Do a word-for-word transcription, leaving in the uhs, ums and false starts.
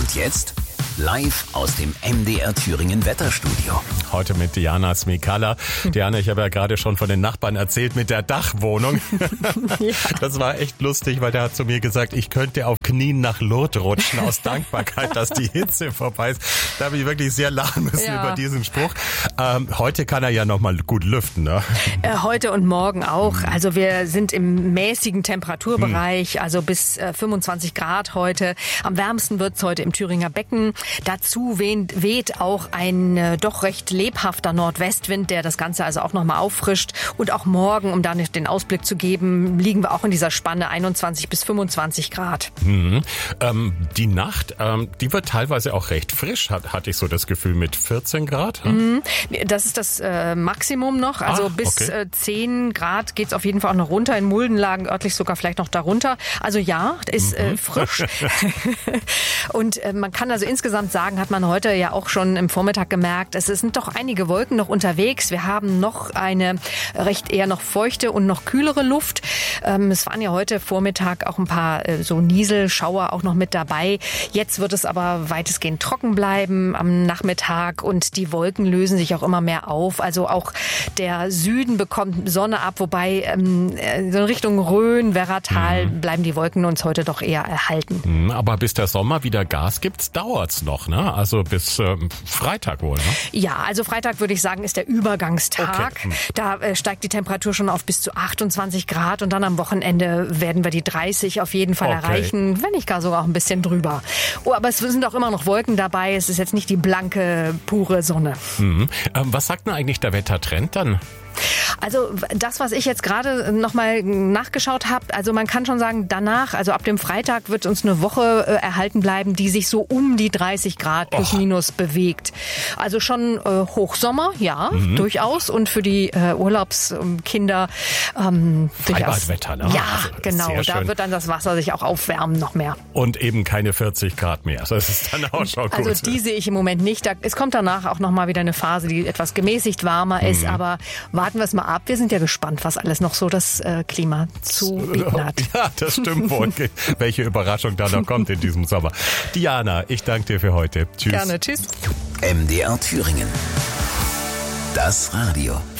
Und jetzt live aus dem M D R Thüringen Wetterstudio. Heute mit Diana Smikalla. Diana, ich habe ja gerade schon von den Nachbarn erzählt mit der Dachwohnung. Ja. Das war echt lustig, weil der hat zu mir gesagt, ich könnte auf Knien nach Lourdes rutschen aus Dankbarkeit, dass die Hitze vorbei ist. Da habe ich wirklich sehr lachen müssen ja. über diesen Spruch. Ähm, heute kann er ja noch mal gut lüften, ne? Äh, heute und morgen auch. Also wir sind im mäßigen Temperaturbereich, hm. also bis äh, fünfundzwanzig Grad heute. Am wärmsten wird es heute im Thüringer Becken. Dazu weht, weht auch ein äh, doch recht lebhafter Nordwestwind, der das Ganze also auch nochmal auffrischt. Und auch morgen, um da nicht den Ausblick zu geben, liegen wir auch in dieser Spanne einundzwanzig bis fünfundzwanzig Grad. Mhm. Ähm, die Nacht, ähm, die wird teilweise auch recht frisch, hat, hatte ich so das Gefühl, mit vierzehn Grad. Hm? Mhm. Das ist das äh, Maximum noch. Also Ach, bis okay. äh, zehn Grad geht es auf jeden Fall auch noch runter. In Mulden lagen örtlich sogar vielleicht noch darunter. Also ja, ist mhm. äh, frisch. Und äh, man kann also insgesamt sagen, hat man heute ja auch schon im Vormittag gemerkt, es sind doch einige Wolken noch unterwegs. Wir haben noch eine recht eher noch feuchte und noch kühlere Luft. Ähm, es waren ja heute Vormittag auch ein paar äh, so Nieselschauer auch noch mit dabei. Jetzt wird es aber weitestgehend trocken bleiben am Nachmittag und die Wolken lösen sich auch immer mehr auf. Also auch der Süden bekommt Sonne ab, wobei ähm, so in Richtung Rhön, Werratal mhm. bleiben die Wolken uns heute doch eher erhalten. Aber bis der Sommer wieder Gas gibt, dauert's noch, ne? Also bis ähm, Freitag wohl, ne? Ja, also Freitag würde ich sagen, ist der Übergangstag. Okay. Hm. Da äh, steigt die Temperatur schon auf bis zu achtundzwanzig Grad und dann am Wochenende werden wir die dreißig auf jeden Fall okay. erreichen, wenn nicht gar sogar auch ein bisschen drüber. Oh, aber es sind auch immer noch Wolken dabei. Es ist jetzt nicht die blanke, pure Sonne. Mhm. Ähm, was sagt denn eigentlich der Wettertrend dann? Also das, was ich jetzt gerade nochmal nachgeschaut habe, also man kann schon sagen, danach, also ab dem Freitag wird uns eine Woche äh, erhalten bleiben, die sich so um die dreißig Grad plus minus bewegt. Also schon äh, Hochsommer, ja, mhm. durchaus. Und für die äh, Urlaubskinder ähm, durchaus. Wetter, ne? Ja, also, genau. Da schön. Wird dann das Wasser sich auch aufwärmen noch mehr. Und eben keine vierzig Grad mehr. Das ist dann auch schon gut. Also die sehe ich im Moment nicht. Da, es kommt danach auch nochmal wieder eine Phase, die etwas gemäßigt warmer mhm. ist, aber warten wir es mal ab. Wir sind ja gespannt, was alles noch so das äh, Klima zu bieten hat. Ja, das stimmt wohl. Welche Überraschung da noch kommt in diesem Sommer. Diana, ich danke dir für heute. Tschüss. Gerne, tschüss. M D R Thüringen. Das Radio.